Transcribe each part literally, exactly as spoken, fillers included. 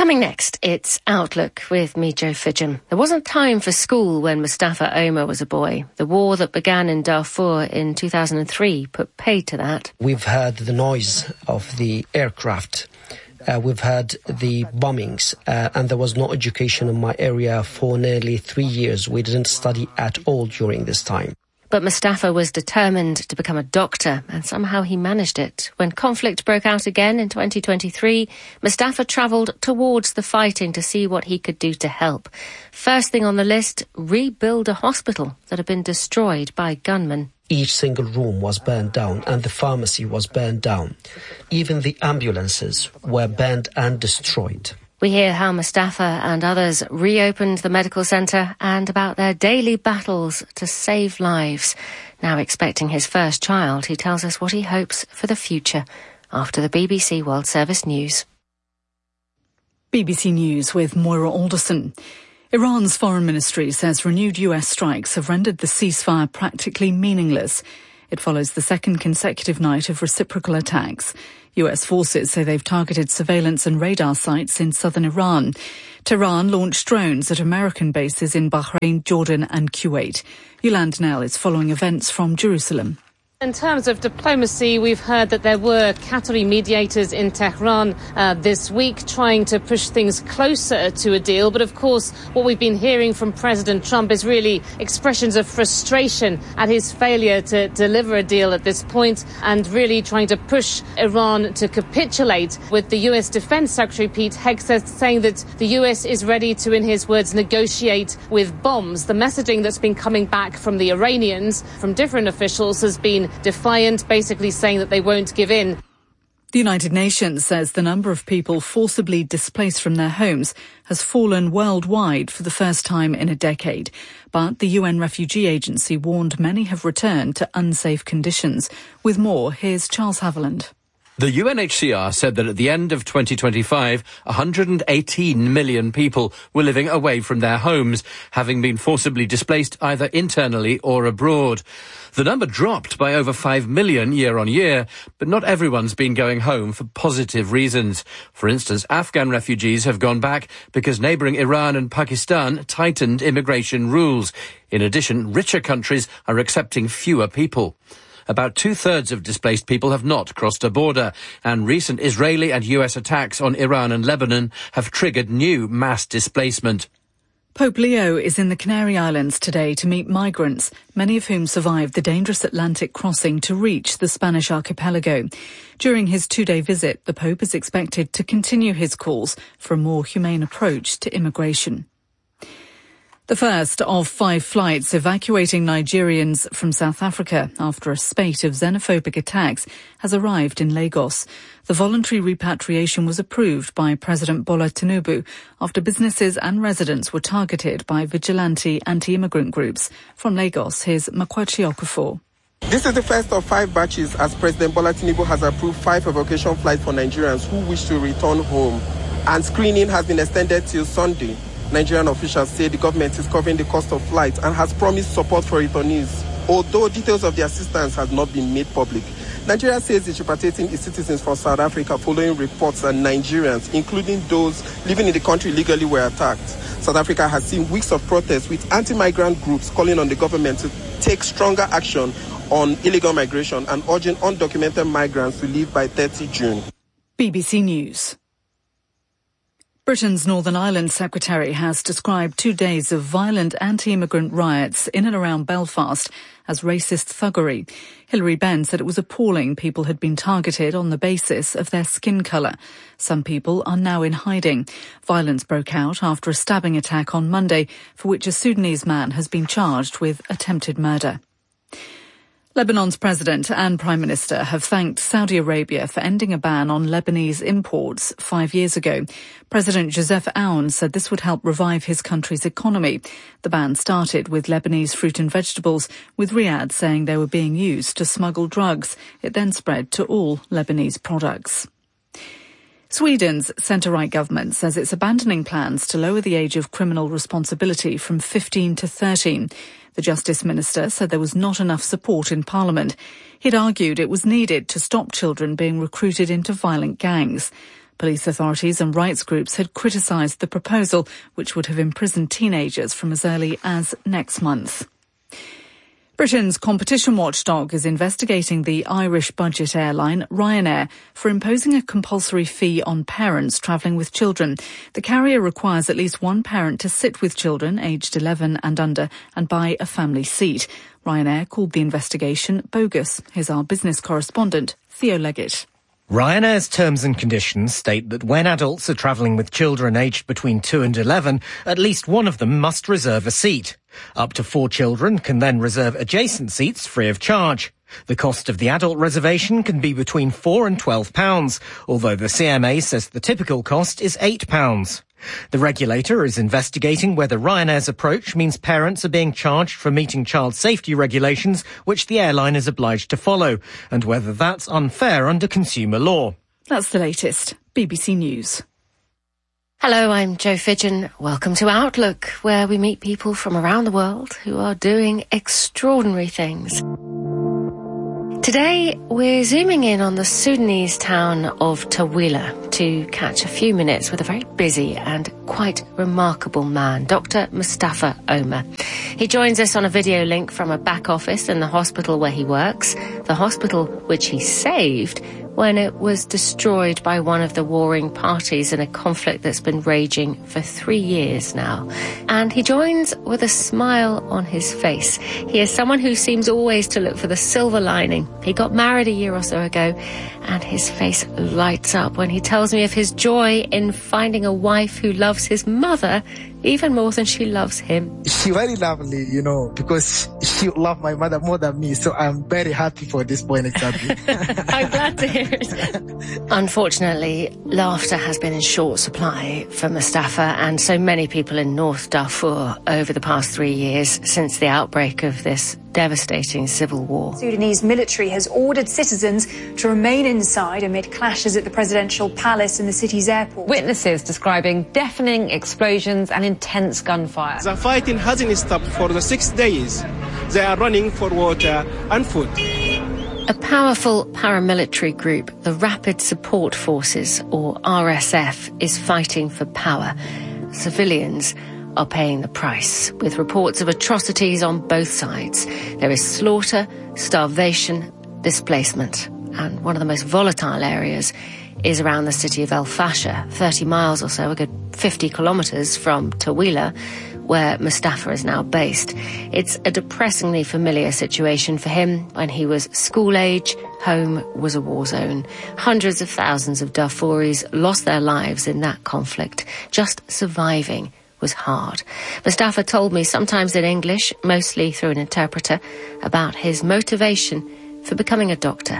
Coming next, it's Outlook with me, Jo Fidgen. There wasn't time for school when Mustafa Omar was a boy. The war that began in Darfur in two thousand three put paid to that. We've heard the noise of the aircraft. Uh, we've had the bombings, uh, and there was no education in my area for nearly three years. We didn't study at all during this time. But Mustafa was determined to become a doctor, and somehow he managed it. When conflict broke out again in twenty twenty-three, Mustafa travelled towards the fighting to see what he could do to help. First thing on the list, rebuild a hospital that had been destroyed by gunmen. Each single room was burned down and the pharmacy was burned down. Even the ambulances were burned and destroyed. We hear how Mustafa and others reopened the medical centre and about their daily battles to save lives. Now expecting his first child, he tells us what he hopes for the future after the B B C World Service News. B B C News with Moira Alderson. Iran's foreign ministry says renewed U S strikes have rendered the ceasefire practically meaningless. It follows the second consecutive night of reciprocal attacks. U S forces say they've targeted surveillance and radar sites in southern Iran. Tehran launched drones at American bases in Bahrain, Jordan and Kuwait. Yolande Nell is following events from Jerusalem. In terms of diplomacy, we've heard that there were Qatari mediators in Tehran uh, this week trying to push things closer to a deal. But of course, what we've been hearing from President Trump is really expressions of frustration at his failure to deliver a deal at this point and really trying to push Iran to capitulate, with the U S Defense Secretary Pete Hegseth saying that the U S is ready to, in his words, negotiate with bombs. The messaging that's been coming back from the Iranians, from different officials, has been defiant, basically saying that they won't give in. The United Nations says the number of people forcibly displaced from their homes has fallen worldwide for the first time in a decade. But the U N Refugee Agency warned many have returned to unsafe conditions. With more, here's Charles Haviland. The U N H C R said that at the end of twenty twenty-five, one hundred eighteen million people were living away from their homes, having been forcibly displaced either internally or abroad. The number dropped by over five million year on year, but not everyone's been going home for positive reasons. For instance, Afghan refugees have gone back because neighbouring Iran and Pakistan tightened immigration rules. In addition, richer countries are accepting fewer people. About two-thirds of displaced people have not crossed a border, and recent Israeli and U S attacks on Iran and Lebanon have triggered new mass displacement. Pope Leo is in the Canary Islands today to meet migrants, many of whom survived the dangerous Atlantic crossing to reach the Spanish archipelago. During his two-day visit, the Pope is expected to continue his calls for a more humane approach to immigration. The first of five flights evacuating Nigerians from South Africa after a spate of xenophobic attacks has arrived in Lagos. The voluntary repatriation was approved by President Bola Tinubu after businesses and residents were targeted by vigilante anti-immigrant groups. From Lagos, here's Makwachi Okafor. This is the first of five batches as President Bola Tinubu has approved five evacuation flights for Nigerians who wish to return home, and screening has been extended till Sunday. Nigerian officials say the government is covering the cost of flights and has promised support for returnees, although details of the assistance have not been made public. Nigeria says it's repatriating its citizens from South Africa following reports that Nigerians, including those living in the country illegally, were attacked. South Africa has seen weeks of protests with anti-migrant groups calling on the government to take stronger action on illegal migration and urging undocumented migrants to leave by thirtieth of June. B B C News. Britain's Northern Ireland Secretary has described two days of violent anti-immigrant riots in and around Belfast as racist thuggery. Hilary Benn said it was appalling people had been targeted on the basis of their skin colour. Some people are now in hiding. Violence broke out after a stabbing attack on Monday, for which a Sudanese man has been charged with attempted murder. Lebanon's president and prime minister have thanked Saudi Arabia for ending a ban on Lebanese imports five years ago. President Joseph Aoun said this would help revive his country's economy. The ban started with Lebanese fruit and vegetables, with Riyadh saying they were being used to smuggle drugs. It then spread to all Lebanese products. Sweden's centre-right government says it's abandoning plans to lower the age of criminal responsibility from fifteen to thirteen. The Justice Minister said there was not enough support in Parliament. He'd argued it was needed to stop children being recruited into violent gangs. Police authorities and rights groups had criticised the proposal, which would have imprisoned teenagers from as early as next month. Britain's competition watchdog is investigating the Irish budget airline Ryanair for imposing a compulsory fee on parents travelling with children. The carrier requires at least one parent to sit with children aged eleven and under and buy a family seat. Ryanair called the investigation bogus. Here's our business correspondent, Theo Leggett. Ryanair's terms and conditions state that when adults are travelling with children aged between two and eleven, at least one of them must reserve a seat. Up to four children can then reserve adjacent seats free of charge. The cost of the adult reservation can be between four and twelve pounds, although the C M A says the typical cost is eight pounds. The regulator is investigating whether Ryanair's approach means parents are being charged for meeting child safety regulations, which the airline is obliged to follow, and whether that's unfair under consumer law. That's the latest. B B C News. Hello, I'm Jo Fidgen. Welcome to Outlook, where we meet people from around the world who are doing extraordinary things. Today, we're zooming in on the Sudanese town of Tawila to catch a few minutes with a very busy and quite remarkable man, Doctor Mustafa Omar. He joins us on a video link from a back office in the hospital where he works, the hospital which he saved when it was destroyed by one of the warring parties in a conflict that's been raging for three years now. And he joins with a smile on his face. He is someone who seems always to look for the silver lining. He got married a year or so ago, and his face lights up when he tells me of his joy in finding a wife who loves his mother even more than she loves him. She very lovely, you know, because she loved my mother more than me, so I'm very happy for this point exactly. I'm glad to hear it. Unfortunately, laughter has been in short supply for Mustafa and so many people in North Darfur over the past three years since the outbreak of this devastating civil war. Sudanese military has ordered citizens to remain inside amid clashes at the presidential palace and the city's airport. Witnesses describing deafening explosions and intense gunfire. The fighting hasn't stopped for the six days. They are running for water and food. A powerful paramilitary group, the Rapid Support Forces, or R S F, is fighting for power. Civilians are paying the price, with reports of atrocities on both sides. There is slaughter, starvation, displacement, and one of the most volatile areas is around the city of El Fasher, thirty miles or so, a good fifty kilometres from Tawila, where Mustafa is now based. It's a depressingly familiar situation for him. When he was school age, home was a war zone. Hundreds of thousands of Darfuris lost their lives in that conflict. Just surviving was hard. Mustafa told me, sometimes in English, mostly through an interpreter, about his motivation for becoming a doctor.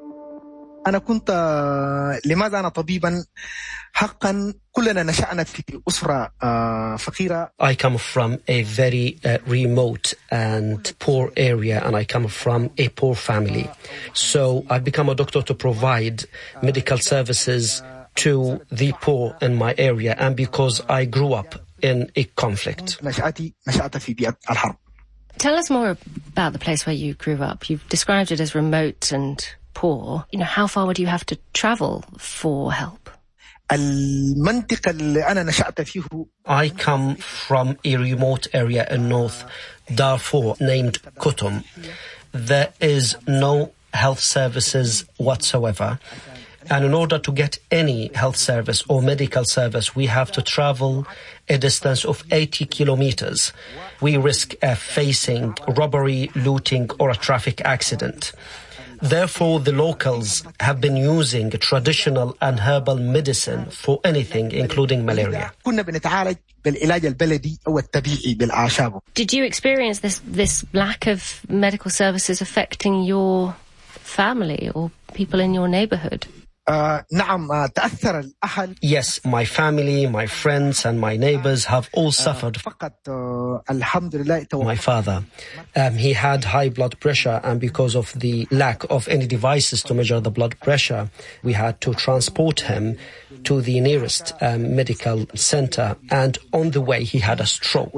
أنا كنت لماذا أنا طبيبا حقا كلنا نشأنا في أسرة فقيرة. I come from a very uh, remote and poor area, and I come from a poor family. So I've become a doctor to provide medical services to the poor in my area, and because I grew up in a conflict. Tell us more about the place where you grew up. You've described it as remote and poor. You know, how far would you have to travel for help? I come from a remote area in North Darfur named Kutum. There is no health services whatsoever. And in order to get any health service or medical service, we have to travel a distance of eighty kilometers. We risk uh, facing robbery, looting, or a traffic accident. Therefore, the locals have been using traditional and herbal medicine for anything, including malaria. Did you experience this, this lack of medical services affecting your family or people in your neighborhood? Yes, my family, my friends and my neighbors have all suffered. My father, um, he had high blood pressure, and because of the lack of any devices to measure the blood pressure, we had to transport him to the nearest um, medical center, and on the way he had a stroke.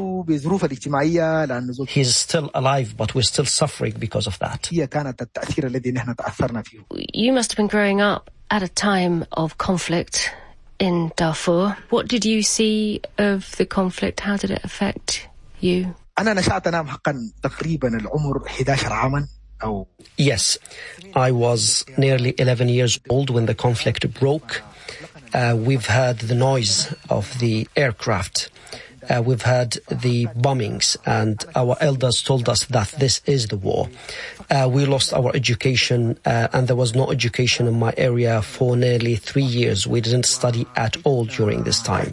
He's still alive, but we're still suffering because of that. You must have been growing up at a time of conflict in Darfur. What did you see of the conflict? How did it affect you? أنا نشأت أنا حقا تقريبا العمر إحدى عشر عاما. أو Yes, I was nearly eleven years old when the conflict broke. Uh, we've heard the noise of the aircraft. Uh, we've heard the bombings, and our elders told us that this is the war. Uh, we lost our education, uh, and there was no education in my area for nearly three years. We didn't study at all during this time.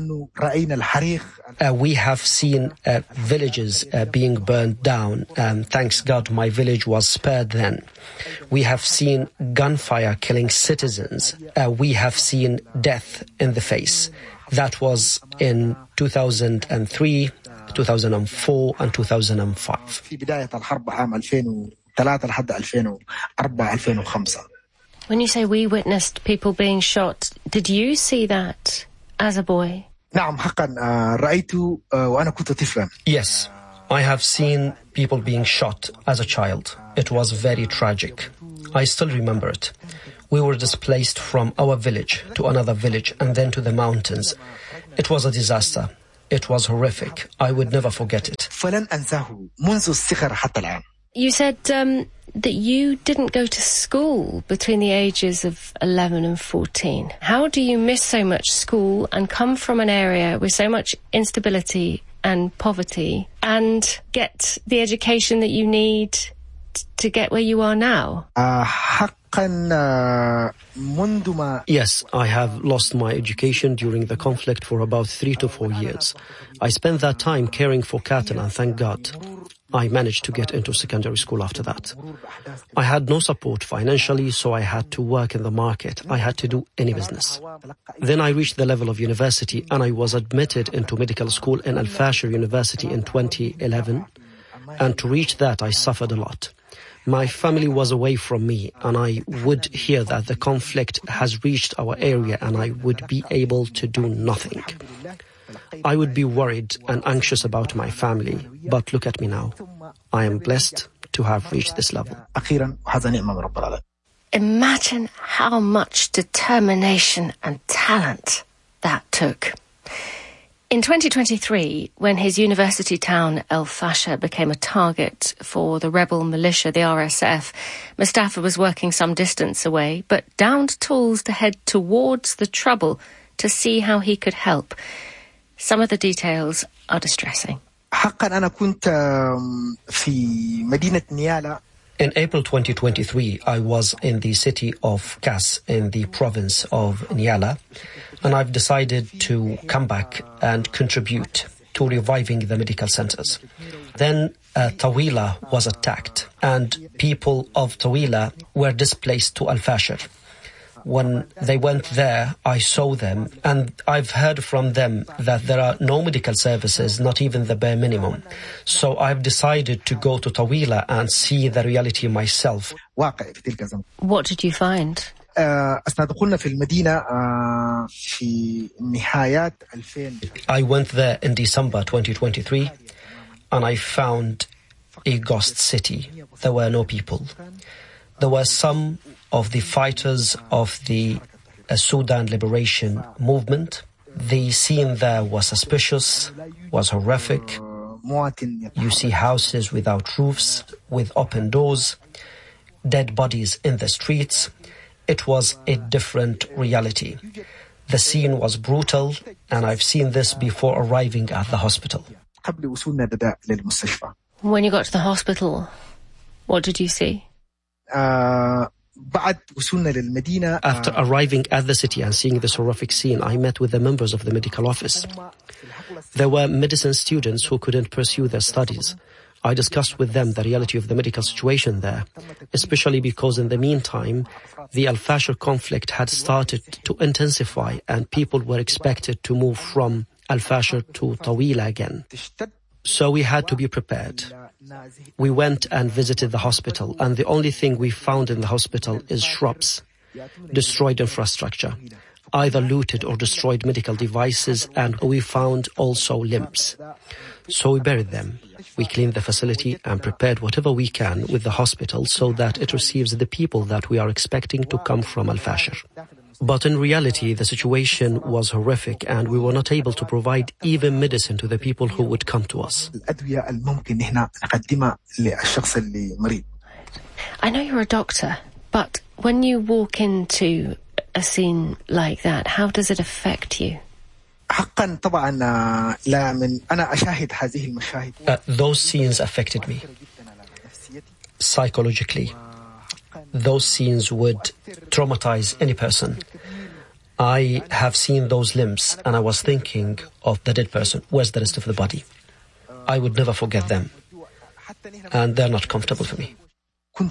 Uh, we have seen uh, villages uh, being burned down. Um, thanks God, my village was spared then. We have seen gunfire killing citizens. Uh, we have seen death in the face. That was in two thousand three, two thousand four and two thousand five. When you say we witnessed people being shot, did you see that as a boy? Yes, I have seen people being shot as a child. It was very tragic. I still remember it. We were displaced from our village to another village and then to the mountains. It was a disaster. It was horrific. I would never forget it. You said um, that you didn't go to school between the ages of eleven and fourteen. How do you miss so much school and come from an area with so much instability and poverty and get the education that you need t- to get where you are now? Uh, Yes, I have lost my education during the conflict for about three to four years. I spent that time caring for cattle, and thank God I managed to get into secondary school after that. I had no support financially, so I had to work in the market. I had to do any business. Then I reached the level of university, and I was admitted into medical school in Al Fashir University in twenty eleven. And to reach that, I suffered a lot. My family was away from me, and I would hear that the conflict has reached our area, and I would be able to do nothing. I would be worried and anxious about my family, but look at me now. I am blessed to have reached this level. Imagine how much determination and talent that took. In twenty twenty-three, when his university town El Fasher became a target for the rebel militia, the R S F, Mustafa was working some distance away, but downed tools to head towards the trouble to see how he could help. Some of the details are distressing. In April twenty twenty-three, I was in the city of Kas in the province of Nyala, and I've decided to come back and contribute to reviving the medical centers. Then uh, Tawila was attacked, and people of Tawila were displaced to Al Fashir. When they went there, I saw them, and I've heard from them that there are no medical services, not even the bare minimum. So I've decided to go to Tawila and see the reality myself. What did you find? I went there in December twenty twenty-three, and I found a ghost city. There were no people. There were some of the fighters of the uh, Sudan Liberation Movement. The scene there was suspicious, was horrific. You see houses without roofs, with open doors, dead bodies in the streets. It was a different reality. The scene was brutal, and I've seen this before arriving at the hospital. When you got to the hospital, what did you see? Uh, After arriving at the city and seeing this horrific scene, I met with the members of the medical office. There were medicine students who couldn't pursue their studies. I discussed with them the reality of the medical situation there, especially because in the meantime, the Al Fashir conflict had started to intensify and people were expected to move from Al Fashir to Tawila again. So we had to be prepared. We went and visited the hospital, and the only thing we found in the hospital is shrubs, destroyed infrastructure. either looted or destroyed medical devices, and we found also limbs. So we buried them. We cleaned the facility and prepared whatever we can with the hospital so that it receives the people that we are expecting to come from Al-Fashir. But in reality, the situation was horrific and we were not able to provide even medicine to the people who would come to us. I know you're a doctor, but when you walk into a scene like that, how does it affect you? Uh, those scenes affected me psychologically. Those scenes would traumatize any person. I have seen those limbs and I was thinking of the dead person. Where's the rest of the body? I would never forget them. And they're not comfortable for me. Hmm.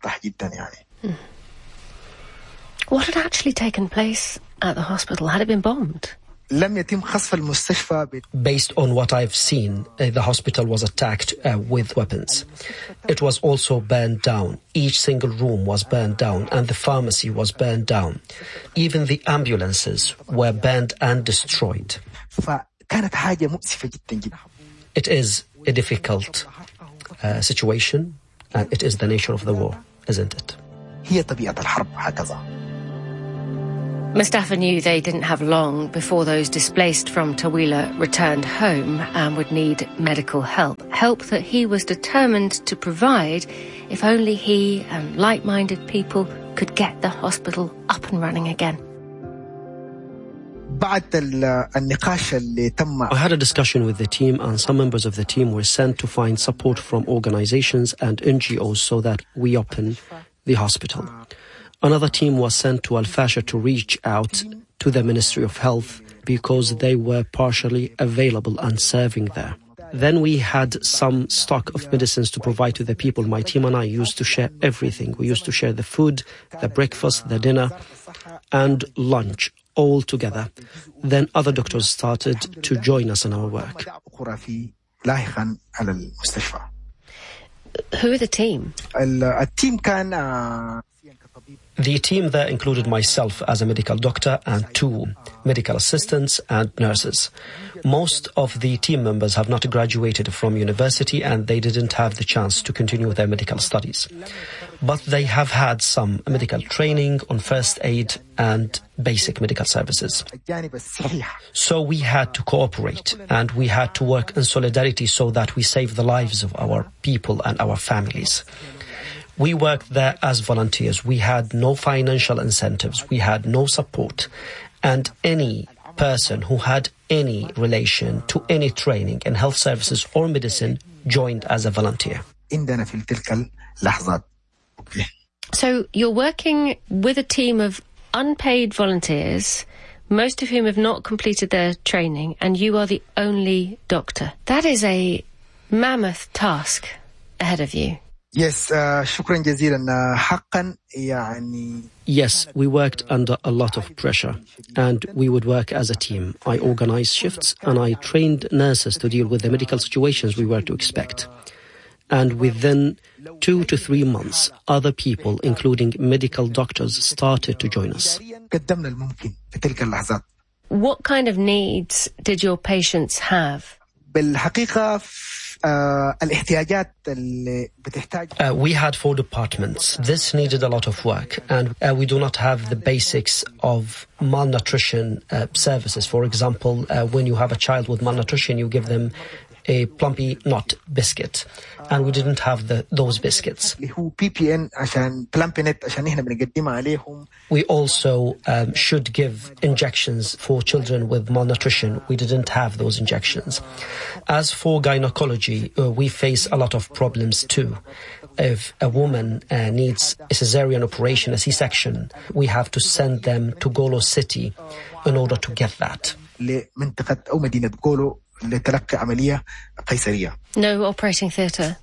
What had actually taken place at the hospital? Had it been bombed? Based on what I've seen, uh, the hospital was attacked uh, with weapons. It was also burned down. Each single room was burned down and the pharmacy was burned down. Even the ambulances were burned and destroyed. It is a difficult uh, situation and it is the nature of the war, isn't it? Mustafa knew they didn't have long before those displaced from Taweelah returned home and would need medical help. Help that he was determined to provide if only he and like-minded people could get the hospital up and running again. I had a discussion with the team and some members of the team were sent to find support from organizations and N G Os so that we open the hospital. Another team was sent to Al-Fashir to reach out to the Ministry of Health because they were partially available and serving there. Then we had some stock of medicines to provide to the people. My team and I used to share everything. We used to share the food, the breakfast, the dinner, and lunch all together. Then other doctors started to join us in our work. Who are the team? The team there included myself as a medical doctor and two medical assistants and nurses. Most of the team members have not graduated from university and they didn't have the chance to continue their medical studies. But they have had some medical training on first aid and basic medical services. So we had to cooperate and we had to work in solidarity so that we save the lives of our people and our families. We worked there as volunteers. We had no financial incentives. We had no support. And any person who had any relation to any training in health services or medicine joined as a volunteer. So you're working with a team of unpaid volunteers, most of whom have not completed their training, and you are the only doctor. That is a mammoth task ahead of you. Yes, uh, shukran jazilan. Uh, haqqan, yani... Yes, we worked under a lot of pressure and we would work as a team. I organized shifts and I trained nurses to deal with the medical situations we were to expect. And within two to three months, other people, including medical doctors, started to join us. What kind of needs did your patients have? Uh, we had four departments. This needed a lot of work and uh, we do not have the basics of malnutrition uh, services. For example, uh, when you have a child with malnutrition, you give them a plumpy nut biscuit, and we didn't have the, those biscuits. We also um, should give injections for children with malnutrition. We didn't have those injections. As for gynecology, uh, we face a lot of problems too. If a woman uh, needs a cesarean operation, a C-section, we have to send them to Golo City in order to get that. No operating theatre?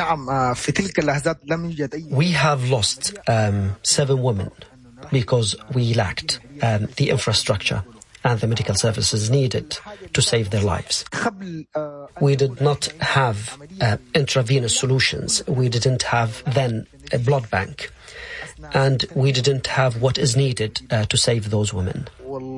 We have lost um, seven women because we lacked um, the infrastructure and the medical services needed to save their lives. We did not have uh, intravenous solutions. We didn't have then a blood bank. and we didn't have what is needed uh, to save those women.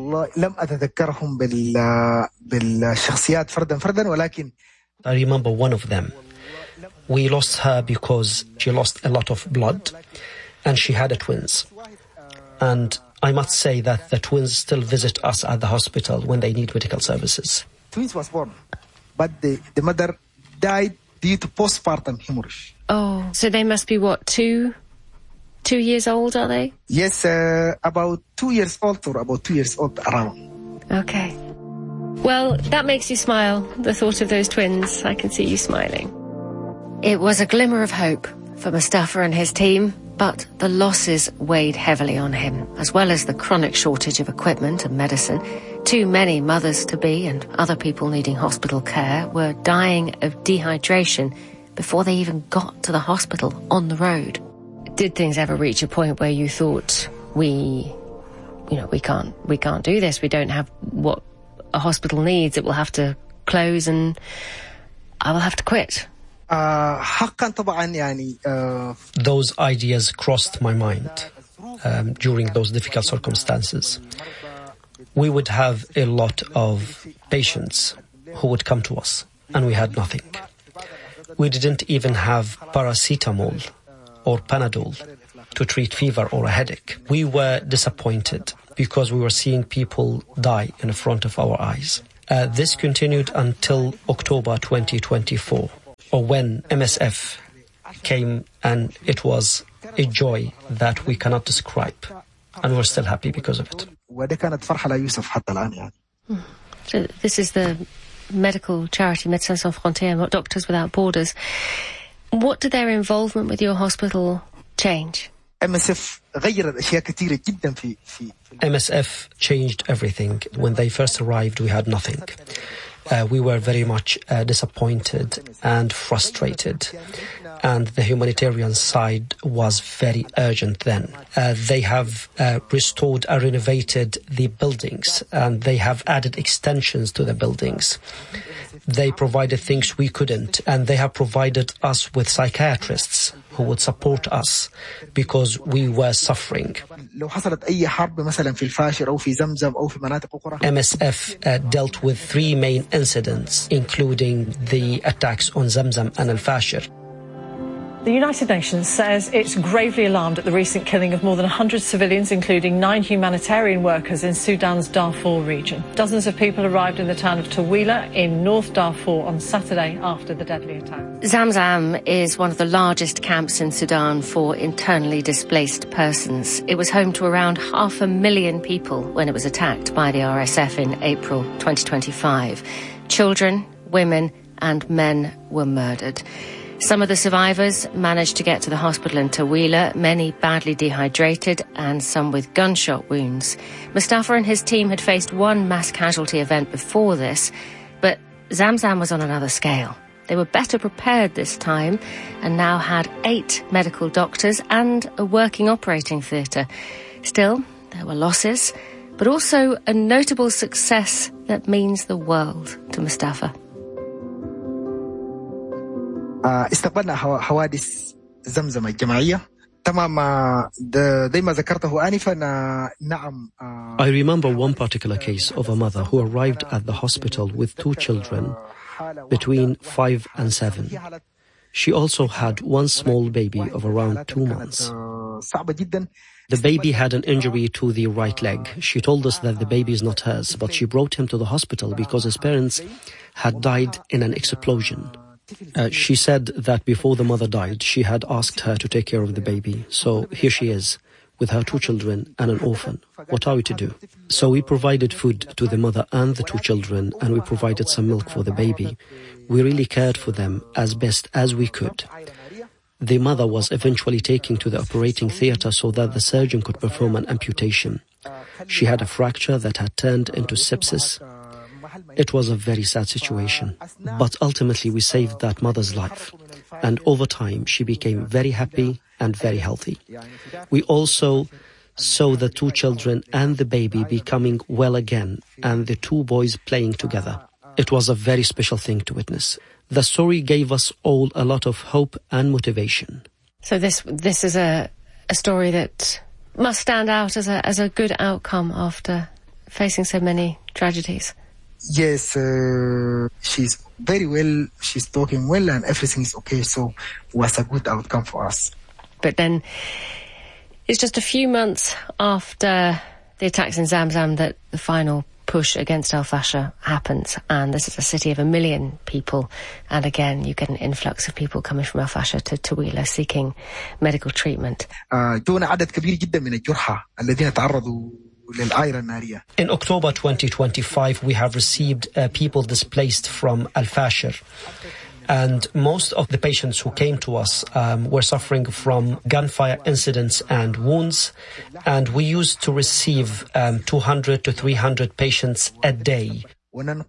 I remember one of them. We lost her because she lost a lot of blood, and she had a twins. And I must say that the twins still visit us at the hospital when they need medical services. Twins was born, but the, the mother died due to postpartum hemorrhage. Oh, so they must be what, two, two years old, are they? Yes, uh, about two years old or about two years old around. Okay. Well, that makes you smile, the thought of those twins. I can see you smiling. It was a glimmer of hope for Mustafa and his team, but the losses weighed heavily on him, as well as the chronic shortage of equipment and medicine. Too many mothers-to-be and other people needing hospital care were dying of dehydration before they even got to the hospital on the road. Did things ever reach a point where you thought, we, you know, we can't, we can't do this, we don't have what a hospital needs, it will have to close and I will have to quit? Uh, uh, those ideas crossed my mind um, during those difficult circumstances. We would have a lot of patients who would come to us, and we had nothing. We didn't even have paracetamol or Panadol to treat fever or a headache. We were disappointed because we were seeing people die in front of our eyes. Uh, this continued until October twenty twenty-four. Or when M S F came, and it was a joy that we cannot describe. And we're still happy because of it. So this is the medical charity Médecins Sans Frontières, Doctors Without Borders. What did their involvement with your hospital change? M S F M S F changed everything. When they first arrived, we had nothing. Uh, we were very much uh, disappointed and frustrated, and the humanitarian side was very urgent then. Uh, they have uh, restored and renovated the buildings, and they have added extensions to the buildings. They provided things we couldn't, and they have provided us with psychiatrists who would support us because we were suffering. M S F uh, dealt with three main incidents, including the attacks on Zamzam and Al-Fashir. The United Nations says it's gravely alarmed at the recent killing of more than one hundred civilians, including nine humanitarian workers in Sudan's Darfur region. Dozens of people arrived in the town of Tawila in North Darfur on Saturday after the deadly attack. Zamzam is one of the largest camps in Sudan for internally displaced persons. It was home to around half a million people when it was attacked by the R S F in April twenty twenty-five. Children, women and men were murdered. Some of the survivors managed to get to the hospital in Tawila, many badly dehydrated and some with gunshot wounds. Mustafa and his team had faced one mass casualty event before this, but Zamzam was on another scale. They were better prepared this time and now had eight medical doctors and a working operating theatre. Still, there were losses, but also a notable success that means the world to Mustafa. استقبلنا حوادث زمزم الجماعية تمام زي ما ذكرته آنفا نعم. I remember one particular case of a mother who arrived at the hospital with two children between five and seven. She also had one small baby of around two months. The baby had an injury to the right leg. She told us that the baby is not hers, but she brought him to the hospital because his parents had died in an explosion. Uh, she said that before the mother died, she had asked her to take care of the baby. So here she is, with her two children and an orphan. What are we to do? So we provided food to the mother and the two children, and we provided some milk for the baby. We really cared for them as best as we could. The mother was eventually taken to the operating theatre so that the surgeon could perform an amputation. She had a fracture that had turned into sepsis. It was a very sad situation, but ultimately we saved that mother's life, and over time she became very happy and very healthy. We also saw the two children and the baby becoming well again, and the two boys playing together. It was a very special thing to witness. The story gave us all a lot of hope and motivation. So this this is a a story that must stand out as a as a good outcome after facing so many tragedies. Yes, uh, she's very well, she's talking well and everything is okay, so it was a good outcome for us. But then it's just a few months after the attacks in Zamzam that the final push against Al Fasher happens, and this is a city of a million people, and again you get an influx of people coming from Al Fasher to Taweelah seeking medical treatment. جونا عدد كبير جدا من الجرحى الذين تعرضوا للآيرة النارية. In October twenty twenty-five, we have received uh, people displaced from Al Fasher. And most of the patients who came to us um, were suffering from gunfire incidents and wounds. And we used to receive um, two hundred to three hundred patients a day. Given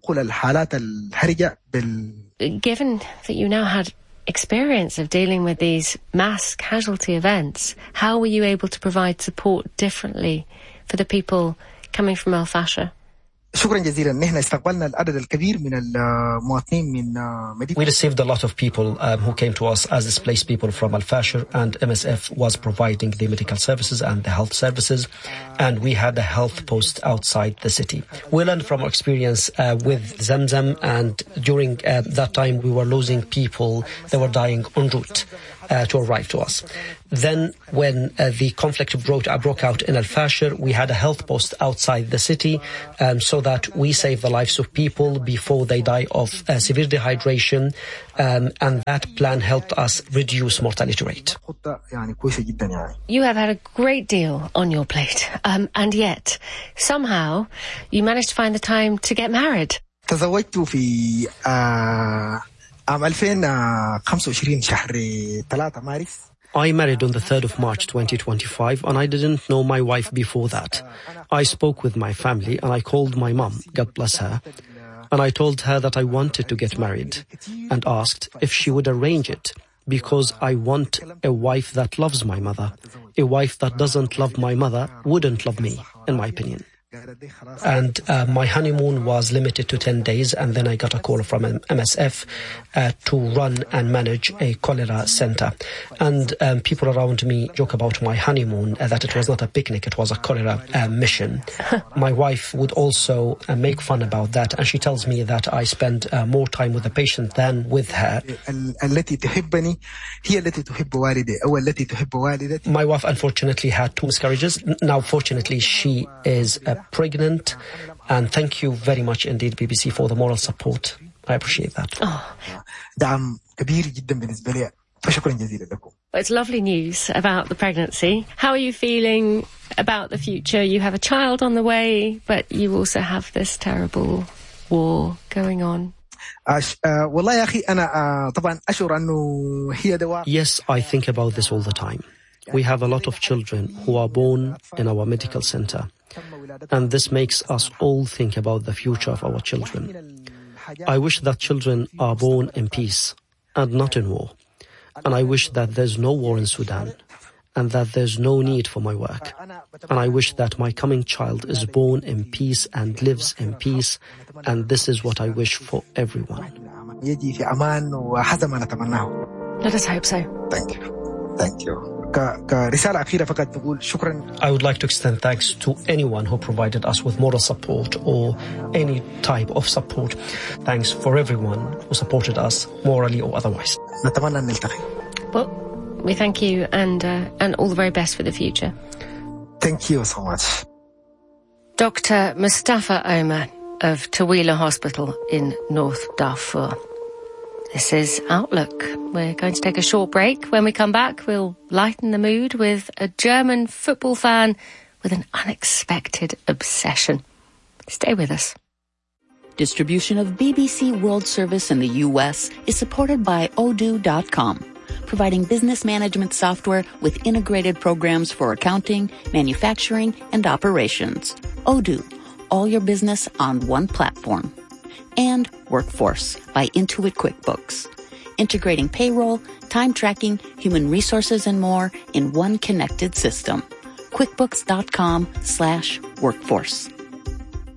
that you now had experience of dealing with these mass casualty events, how were you able to provide support differently for the people coming from Al Fasher? شكرا جزيلا. نحن استقبلنا العدد الكبير من المواطنين من مدينة. We received a lot of people um, who came to us as displaced people from Al Fasher, and M S F was providing the medical services and the health services, and we had a health post outside the city. We learned from our experience uh, with Zamzam, and during uh, that time we were losing people that were dying en route uh, to arrive to us. Then when uh, the conflict broke, uh, broke out in Al Fasher, we had a health post outside the city um, so that we save the lives of people before they die of uh, severe dehydration, um, and that plan helped us reduce mortality rate. You have had a great deal on your plate, um, and yet somehow you managed to find the time to get married. تزوجت في عام ألفين وخمسة وعشرين شهر ثلاثة مارس. I married on the third of March twenty twenty-five, and I didn't know my wife before that. I spoke with my family and I called my mum, God bless her, and I told her that I wanted to get married and asked if she would arrange it, because I want a wife that loves my mother. A wife that doesn't love my mother wouldn't love me, in my opinion. And uh, my honeymoon was limited to ten days, and then I got a call from M S F uh, to run and manage a cholera center. And um, people around me joke about my honeymoon, uh, that it was not a picnic, it was a cholera uh, mission. My wife would also uh, make fun about that, and she tells me that I spend uh, more time with the patient than with her. My wife unfortunately had two miscarriages. Now fortunately she is uh, pregnant, and thank you very much indeed, B B C, for the moral support. I appreciate that. Oh. It's lovely news about the pregnancy. How are you feeling about the future? You have a child on the way, but you also have this terrible war going on. Yes, I think about this all the time. We have a lot of children who are born in our medical center, and this makes us all think about the future of our children. I wish that children are born in peace and not in war. And I wish that there's no war in Sudan, and that there's no need for my work. And I wish that my coming child is born in peace and lives in peace, and this is what I wish for everyone. Let us hope so. Thank you. Thank you. I would like to extend thanks to anyone who provided us with moral support or any type of support. Thanks for everyone who supported us morally or otherwise. Well, we thank you, and uh, and all the very best for the future. Thank you so much. Doctor Mustafa Omar of Taweelah Hospital in North Darfur. This is Outlook. We're going to take a short break. When we come back, we'll lighten the mood with a German football fan with an unexpected obsession. Stay with us. Distribution of B B C World Service in the U S is supported by Odoo dot com, providing business management software with integrated programs for accounting, manufacturing, and operations. Odoo, all your business on one platform. And Workforce by Intuit QuickBooks, integrating payroll, time tracking, human resources, and more in one connected system. QuickBooks dot com slash workforce.